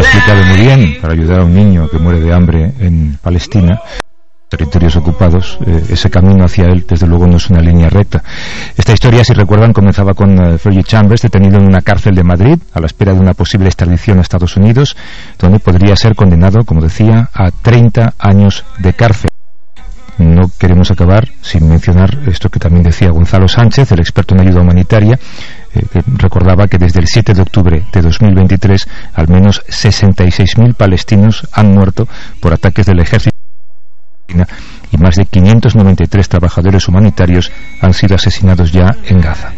explicado muy bien, para ayudar a un niño que muere de hambre en Palestina, territorios ocupados, ese camino hacia él desde luego no es una línea recta. Esta historia, si recuerdan, comenzaba con Fergie Chambers, detenido en una cárcel de Madrid a la espera de una posible extradición a Estados Unidos, donde podría ser condenado, como decía, a 30 años de cárcel. No queremos acabar sin mencionar esto que también decía Gonzalo Sánchez, el experto en ayuda humanitaria, que recordaba que desde el 7 de octubre de 2023 al menos 66.000 palestinos han muerto por ataques del ejército y más de 593 trabajadores humanitarios han sido asesinados ya en Gaza.